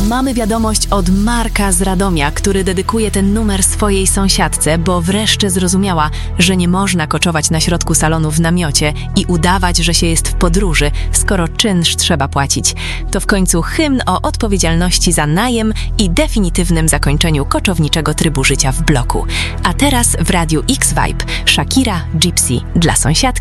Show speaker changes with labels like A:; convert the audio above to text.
A: Mamy wiadomość od Marka z Radomia, który dedykuje ten numer swojej sąsiadce, bo wreszcie zrozumiała, że nie można koczować na środku salonu w namiocie i udawać, że się jest w podróży, skoro czynsz trzeba płacić. To w końcu hymn o odpowiedzialności za najem i definitywnym zakończeniu koczowniczego trybu życia w bloku. A teraz w Radiu X Vibe Shakira, Gypsy dla sąsiadki.